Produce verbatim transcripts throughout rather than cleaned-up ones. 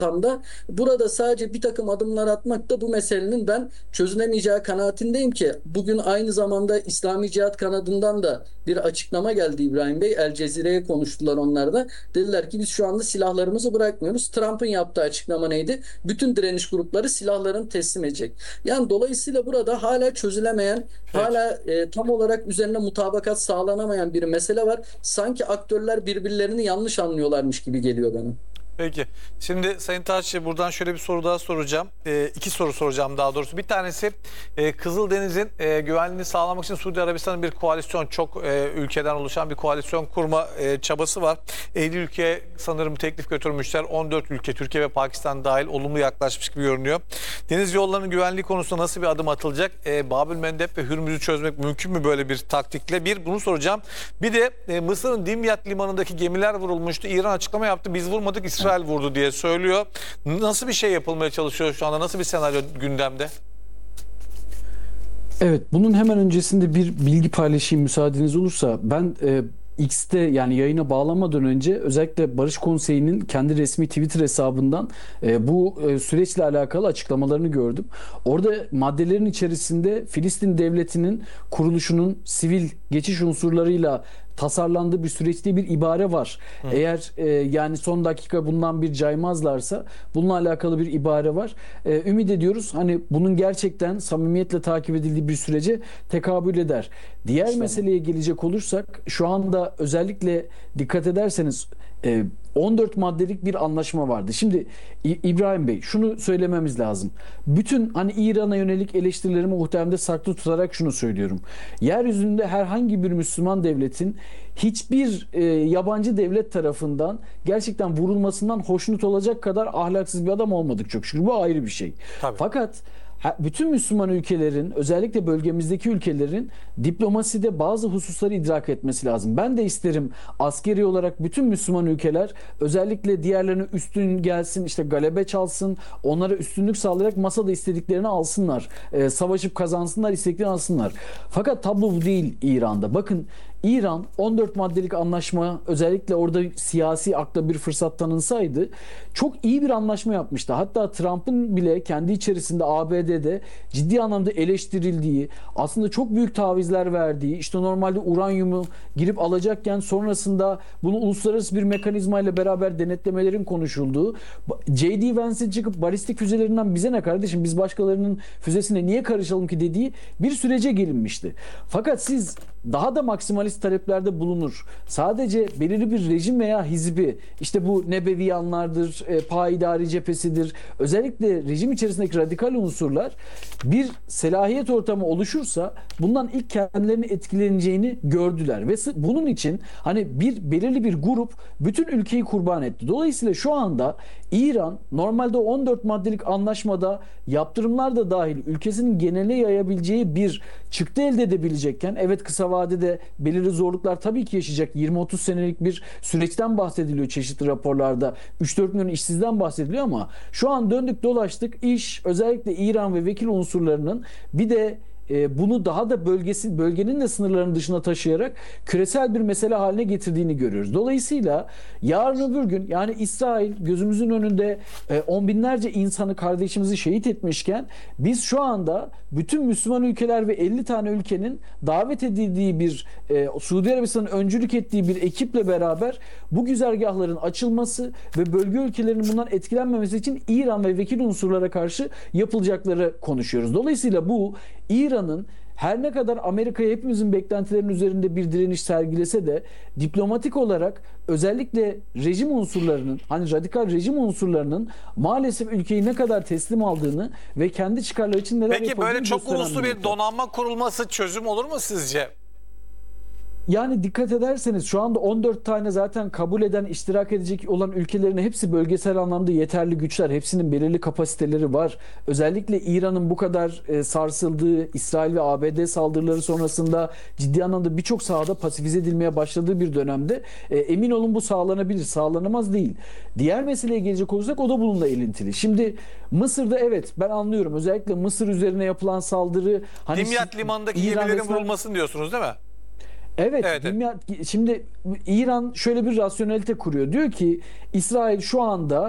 ortamda burada sadece bir takım adımlar atmak da bu meselenin ben çözülemeyeceği kanaatindeyim ki bugün aynı zamanda İslami Cihat kanadından da bir açıklama geldi İbrahim Bey. El Cezire'ye konuştular onlar da. Dediler ki biz şu anda silahlarımızı bırakmıyoruz. Trump'ın yaptığı açıklama neydi? Bütün direniş grupları silahlarını teslim edecek. Yani dolayısıyla burada hala çözülemeyen, Peki. hala e, tam olarak üzerine mutabakat sağlanamayan bir mesele var. Sanki aktörler birbirlerini yanlış anlıyorlarmış gibi geliyor bana. Peki. Şimdi Sayın Taşçı, buradan şöyle bir soru daha soracağım. E, iki soru soracağım daha doğrusu. Bir tanesi, e, Kızıldeniz'in e, güvenliğini sağlamak için Suudi Arabistan'ın bir koalisyon, çok e, ülkeden oluşan bir koalisyon kurma e, çabası var. elli ülkeye sanırım teklif götürmüşler. on dört ülke, Türkiye ve Pakistan dahil, olumlu yaklaşmış gibi görünüyor. Deniz yollarının güvenliği konusunda nasıl bir adım atılacak? E, Babül Mendeb ve Hürmüz'ü çözmek mümkün mü böyle bir taktikle? Bir, bunu soracağım. Bir de e, Mısır'ın Dimyat limanındaki gemiler vurulmuştu. İran açıklama yaptı. Biz vurmadık, İsrail vurdu diye söylüyor. Nasıl bir şey yapılmaya çalışıyor şu anda? Nasıl bir senaryo gündemde? Evet, bunun hemen öncesinde bir bilgi paylaşayım müsaadeniz olursa. Ben e, X'te, yani yayına bağlamadan önce, özellikle Barış Konseyi'nin kendi resmi Twitter hesabından e, bu e, süreçle alakalı açıklamalarını gördüm. Orada maddelerin içerisinde Filistin devletinin kuruluşunun sivil geçiş unsurlarıyla tasarlandığı bir süreçte bir ibare var. Hı. Eğer e, yani son dakika bundan bir caymazlarsa bununla alakalı bir ibare var. E, ümit ediyoruz hani bunun gerçekten samimiyetle takip edildiği bir sürece tekabül eder. Diğer İnşallah. meseleye gelecek olursak, şu anda özellikle dikkat ederseniz e, on dört maddelik bir anlaşma vardı. Şimdi İbrahim Bey, şunu söylememiz lazım. Bütün hani İran'a yönelik eleştirilerimi muhtemelen saklı tutarak şunu söylüyorum. Yeryüzünde herhangi bir Müslüman devletin hiçbir e, yabancı devlet tarafından gerçekten vurulmasından hoşnut olacak kadar ahlaksız bir adam olmadık çok şükür. Bu ayrı bir şey. Tabii. Fakat bütün Müslüman ülkelerin, özellikle bölgemizdeki ülkelerin diplomaside bazı hususları idrak etmesi lazım. Ben de isterim askeri olarak bütün Müslüman ülkeler özellikle diğerlerine üstün gelsin, işte galebe çalsın, onlara üstünlük sağlayarak masada istediklerini alsınlar. E, savaşıp kazansınlar, istediklerini alsınlar. Fakat tablo bu değil İran'da. Bakın, İran on dört maddelik anlaşma, özellikle orada siyasi akla bir fırsat tanınsaydı çok iyi bir anlaşma yapmıştı. Hatta Trump'ın bile kendi içerisinde A B D'de ciddi anlamda eleştirildiği, aslında çok büyük tavizler verdiği, işte normalde uranyumu girip alacakken sonrasında bunu uluslararası bir mekanizmayla beraber denetlemelerin konuşulduğu, J D Vance'in çıkıp balistik füzelerinden bize ne kardeşim, biz başkalarının füzesine niye karışalım ki dediği bir sürece gelinmişti. Fakat siz daha da maksimalist taleplerde bulunur, sadece belirli bir rejim veya hizbi, işte bu Nebeviyanlardır, e, Payidari cephesidir, özellikle rejim içerisindeki radikal unsurlar bir selahiyet ortamı oluşursa bundan ilk kendilerini etkileneceğini gördüler ve bunun için hani bir belirli bir grup bütün ülkeyi kurban etti. Dolayısıyla şu anda İran normalde on dört maddelik anlaşmada yaptırımlar da dahil ülkesinin geneline yayabileceği bir çıktı elde edebilecekken, evet kısa vadede belirli zorluklar tabii ki yaşayacak. yirmi otuz senelik bir süreçten bahsediliyor çeşitli raporlarda. üç dört milyon işsizden bahsediliyor ama şu an döndük dolaştık, iş özellikle İran ve vekil unsurlarının bir de bunu daha da bölgesi, bölgenin de sınırlarının dışına taşıyarak küresel bir mesele haline getirdiğini görüyoruz. Dolayısıyla yarın öbür gün, yani İsrail gözümüzün önünde on binlerce insanı, kardeşimizi şehit etmişken, biz şu anda bütün Müslüman ülkeler ve elli tane ülkenin davet edildiği bir e, Suudi Arabistan'ın öncülük ettiği bir ekiple beraber bu güzergahların açılması ve bölge ülkelerinin bundan etkilenmemesi için İran ve vekil unsurlara karşı yapılacakları konuşuyoruz. Dolayısıyla bu İran'ın her ne kadar Amerika'ya hepimizin beklentilerinin üzerinde bir direniş sergilese de diplomatik olarak özellikle rejim unsurlarının, hani radikal rejim unsurlarının maalesef ülkeyi ne kadar teslim aldığını ve kendi çıkarları için neler Peki yapıldığını böyle çok gösteren uluslu bir bir nokta. donanma kurulması çözüm olur mu sizce? Yani dikkat ederseniz şu anda on dört tane zaten kabul eden, iştirak edecek olan ülkelerin hepsi bölgesel anlamda yeterli güçler. Hepsinin belirli kapasiteleri var. Özellikle İran'ın bu kadar e, sarsıldığı, İsrail ve A B D saldırıları sonrasında ciddi anlamda birçok sahada pasifize edilmeye başladığı bir dönemde e, emin olun bu sağlanabilir, sağlanamaz değil. Diğer meseleye gelecek olursak o da bununla ilintili. Şimdi Mısır'da evet ben anlıyorum, özellikle Mısır üzerine yapılan saldırı, hani Dimyat limanındaki İran gemilerin resmen- vurulmasın diyorsunuz değil mi? Evet, Evet, evet. dünya, şimdi İran şöyle bir rasyonelite kuruyor. Diyor ki İsrail şu anda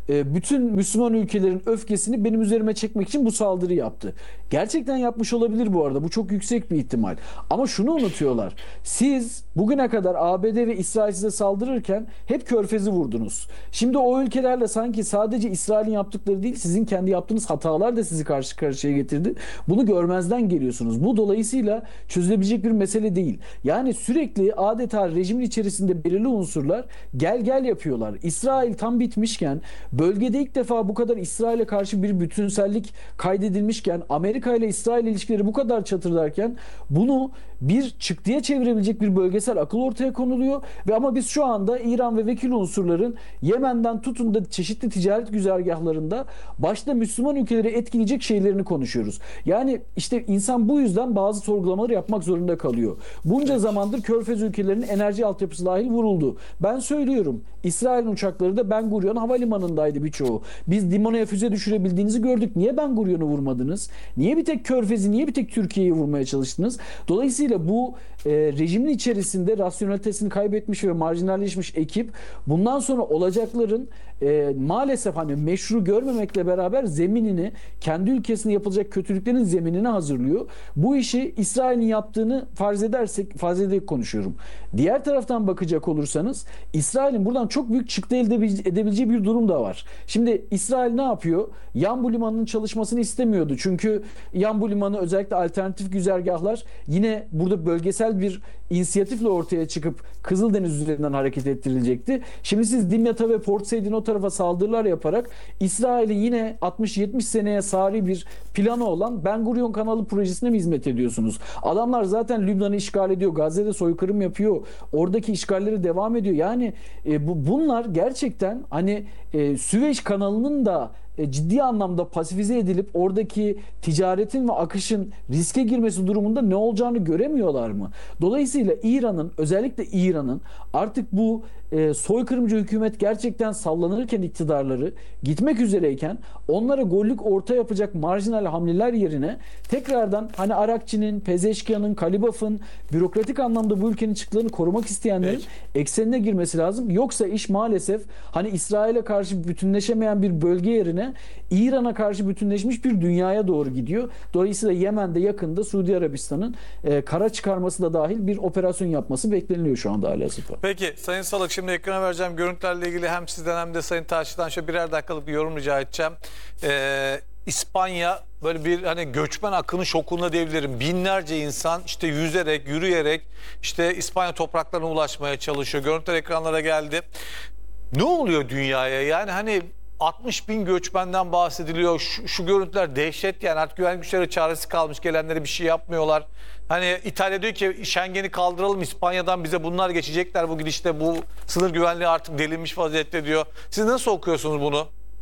e, bütün Müslüman ülkelerin öfkesini benim üzerime çekmek için bu saldırı yaptı. Gerçekten yapmış olabilir bu arada. Bu çok yüksek bir ihtimal. Ama şunu unutuyorlar. Siz bugüne kadar A B D ve İsrail size saldırırken hep Körfez'i vurdunuz. Şimdi o ülkelerle sanki sadece İsrail'in yaptıkları değil, sizin kendi yaptığınız hatalar da sizi karşı karşıya getirdi. Bunu görmezden geliyorsunuz. Bu dolayısıyla çözülebilecek bir mesele değil. Yani sürekli adeta rejimin içerisinde belirli unsurlar gel gel yapıyorlar. İsrail tam bitmişken, bölgede ilk defa bu kadar İsrail'e karşı bir bütünsellik kaydedilmişken, Amerika ile İsrail ilişkileri bu kadar çatırdarken bunu bir çıktıya çevirebilecek bir bölgesel akıl ortaya konuluyor ve ama biz şu anda İran ve vekil unsurların Yemen'den tutun da çeşitli ticaret güzergahlarında başta Müslüman ülkeleri etkileyecek şeylerini konuşuyoruz. Yani işte insan bu yüzden bazı sorgulamaları yapmak zorunda kalıyor. Bunca zamandır Körfez ülkelerinin enerji altyapısı dahil vuruldu. Ben söylüyorum, İsrail'in uçakları da Ben Gurion havalimanındaydı birçoğu. Biz Dimona'ya füze düşürebildiğinizi gördük. Niye Ben Gurion'u vurmadınız? Niye bir tek Körfez'i, niye bir tek Türkiye'yi vurmaya çalıştınız? Dolayısıyla bu e, rejimin içerisinde rasyonalitesini kaybetmiş ve marjinalleşmiş ekip bundan sonra olacakların e, maalesef hani meşru görmemekle beraber zeminini, kendi ülkesinde yapılacak kötülüklerin zeminini hazırlıyor. Bu işi İsrail'in yaptığını farz edersek, farz ederek konuşuyorum. Diğer taraftan bakacak olursanız İsrail'in buradan çok büyük çıktı elde edebileceği bir durum da var. Şimdi İsrail ne yapıyor? Yanbu Limanı'nın çalışmasını istemiyordu. Çünkü Yanbu Limanı, özellikle alternatif güzergahlar yine burada bölgesel bir inisiyatifle ortaya çıkıp Kızıldeniz üzerinden hareket ettirilecekti. Şimdi siz Dimyat'a ve Port Said'in o tarafa saldırılar yaparak İsrail'in yine altmış yetmiş seneye sari bir planı olan Ben Gurion Kanalı projesine mi hizmet ediyorsunuz? Adamlar zaten Lübnan'ı işgal ediyor, Gazze'de soykırım yapıyor, oradaki işgalleri devam ediyor. Yani e, bu bunlar gerçekten hani e, Süveyş kanalının da e, ciddi anlamda pasifize edilip oradaki ticaretin ve akışın riske girmesi durumunda ne olacağını göremiyorlar mı? Dolayısıyla İran'ın, özellikle İran'ın artık bu e, soykırımcı hükümet gerçekten sallanırken, iktidarları gitmek üzereyken onlara gollük orta yapacak marjinal hamleler yerine tekrardan hani Arakçı'nın, Pezeşkiyan'ın, Kalibaf'ın bürokratik anlamda bu ülkenin çıktılarını korumak isteyenlerin Peki. eksenine girmesi lazım. Yoksa iş maalesef hani İsrail'e karşı bütünleşemeyen bir bölge yerine İran'a karşı bütünleşmiş bir dünyaya doğru gidiyor. Dolayısıyla Yemen'de yakında Suudi Arabistan'ın e, kara çıkarması da dahil bir operasyon yapması bekleniyor şu anda halihazırda. Peki Sayın Salık, şimdi ekrana vereceğim görüntülerle ilgili hem sizden hem de Sayın Taşçı'dan şöyle birer dakikalık bir yorum rica edeceğim. Ee, İspanya böyle bir hani göçmen akını şokunda diyebilirim. Binlerce insan işte yüzerek, yürüyerek işte İspanya topraklarına ulaşmaya çalışıyor. Görüntüler ekranlara geldi. Ne oluyor dünyaya? Yani hani altmış bin göçmenden bahsediliyor. Şu, şu görüntüler dehşet yani, artık güvenlik güçleri çaresi kalmış, gelenlere bir şey yapmıyorlar. Hani İtalya diyor ki Schengen'i kaldıralım, İspanya'dan bize bunlar geçecekler bu gidişte, bu sınır güvenliği artık delinmiş vaziyette diyor. Siz nasıl okuyorsunuz bunu?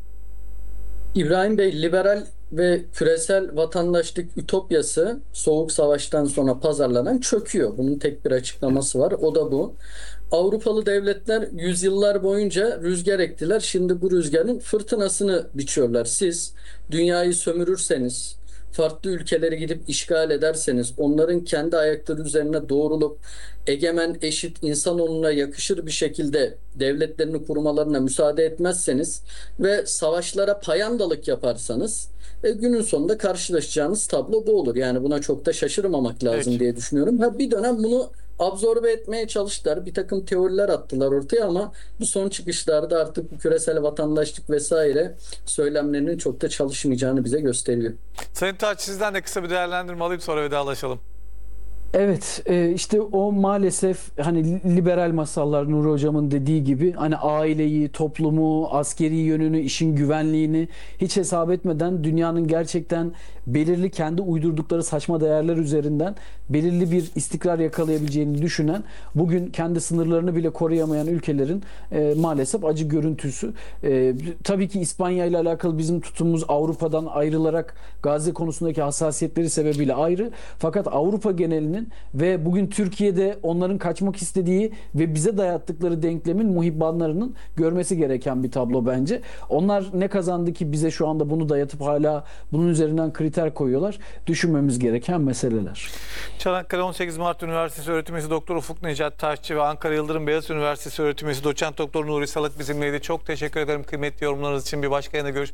İbrahim Bey, liberal ve küresel vatandaşlık ütopyası Soğuk Savaş'tan sonra pazarlanan çöküyor. Bunun tek bir açıklaması var. O da bu. Avrupalı devletler yüzyıllar boyunca rüzgar ektiler. Şimdi bu rüzgarın fırtınasını biçiyorlar. Siz dünyayı sömürürseniz, farklı ülkeleri gidip işgal ederseniz, onların kendi ayakları üzerine doğrulup egemen, eşit, insanoğluna yakışır bir şekilde devletlerini kurmalarına müsaade etmezseniz ve savaşlara payandalık yaparsanız e, günün sonunda karşılaşacağınız tablo bu olur. Yani buna çok da şaşırmamak lazım Peki. diye düşünüyorum. Ha, bir dönem bunu absorbe etmeye çalıştılar. Bir takım teoriler attılar ortaya ama bu son çıkışlarda artık bu küresel vatandaşlık vesaire söylemlerinin çok da çalışmayacağını bize gösteriyor. Sayın Taç, sizden de kısa bir değerlendirme alayım, sonra vedalaşalım. Evet, e, işte o maalesef hani liberal masallar, Nuri Hocam'ın dediği gibi hani aileyi, toplumu, askeri yönünü, işin güvenliğini hiç hesap etmeden dünyanın gerçekten belirli kendi uydurdukları saçma değerler üzerinden belirli bir istikrar yakalayabileceğini düşünen, bugün kendi sınırlarını bile koruyamayan ülkelerin e, maalesef acı görüntüsü. E, tabii ki İspanya ile alakalı bizim tutumumuz Avrupa'dan ayrılarak Gazze konusundaki hassasiyetleri sebebiyle ayrı. Fakat Avrupa genelinin ülkelerinin ve bugün Türkiye'de onların kaçmak istediği ve bize dayattıkları denklemin muhibbanlarının görmesi gereken bir tablo bence. Onlar ne kazandı ki bize şu anda bunu dayatıp hala bunun üzerinden kriter koyuyorlar? Düşünmemiz gereken meseleler. Çanakkale on sekiz Mart Üniversitesi öğretim üyesi Doktor Ufuk Necat Taşçı ve Ankara Yıldırım Beyazıt Üniversitesi öğretim üyesi Doçent Doktor Nuri Salık bizimleydi. Çok teşekkür ederim kıymetli yorumlarınız için. Bir başka yayında görüşmek